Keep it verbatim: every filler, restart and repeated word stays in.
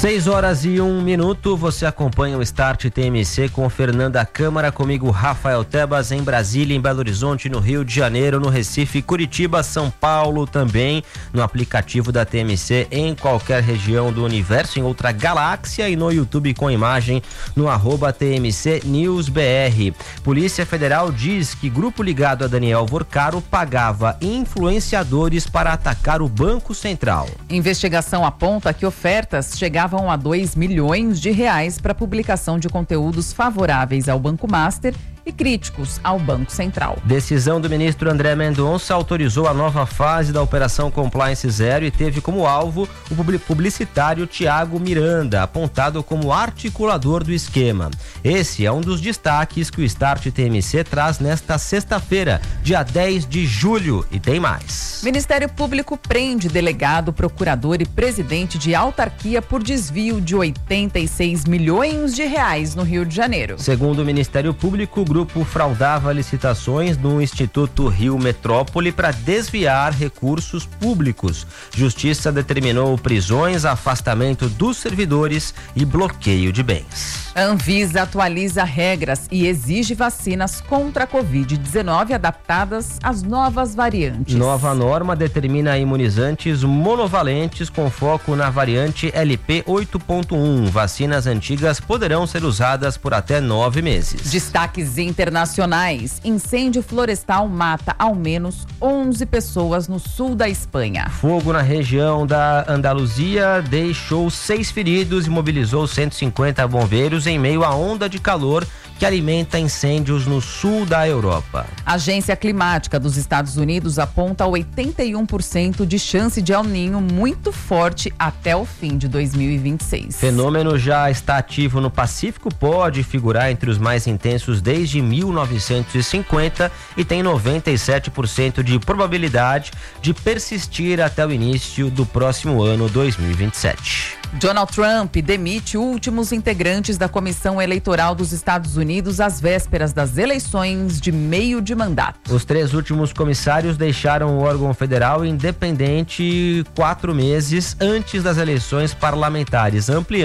Seis horas e um minuto, você acompanha o Start T M C com Fernanda Câmara, comigo Rafael Tebas, em Brasília, em Belo Horizonte, no Rio de Janeiro, no Recife, Curitiba, São Paulo, também no aplicativo da T M C, em qualquer região do universo, em outra galáxia, e no YouTube com imagem no arroba T M C News B R. Polícia Federal diz que grupo ligado a Daniel Vorcaro pagava influenciadores para atacar o Banco Central. Investigação aponta que ofertas chegavam a dois milhões de reais para publicação de conteúdos favoráveis ao Banco Master e críticos ao Banco Central. Decisão do ministro André Mendonça autorizou a nova fase da Operação Compliance Zero e teve como alvo o publicitário Tiago Miranda, apontado como articulador do esquema. Esse é um dos destaques que o Start T M C traz nesta sexta-feira, dia dez de julho, e tem mais. Ministério Público prende delegado, procurador e presidente de autarquia por desvio de oitenta e seis milhões de reais no Rio de Janeiro. Segundo o Ministério Público, o grupo fraudava licitações no Instituto Rio Metrópole para desviar recursos públicos. Justiça determinou prisões, afastamento dos servidores e bloqueio de bens. A Anvisa atualiza regras e exige vacinas contra a covid dezenove adaptadas às novas variantes. Nova norma determina imunizantes monovalentes com foco na variante L P oito ponto um. Vacinas antigas poderão ser usadas por até nove meses. Destaques internacionais. Incêndio florestal mata ao menos onze pessoas no sul da Espanha. Fogo na região da Andaluzia deixou seis feridos e mobilizou cento e cinquenta bombeiros em meio à onda de calor que alimenta incêndios no sul da Europa. A Agência Climática dos Estados Unidos aponta oitenta e um por cento de chance de El Niño muito forte até o fim de dois mil e vinte e seis. Fenômeno já está ativo no Pacífico, pode figurar entre os mais intensos desde mil novecentos e cinquenta e tem noventa e sete por cento de probabilidade de persistir até o início do próximo ano dois mil e vinte e sete. Donald Trump demite últimos integrantes da Comissão Eleitoral dos Estados Unidos às vésperas das eleições de meio de mandato. Os três últimos comissários deixaram o órgão federal independente quatro meses antes das eleições parlamentares, ampliando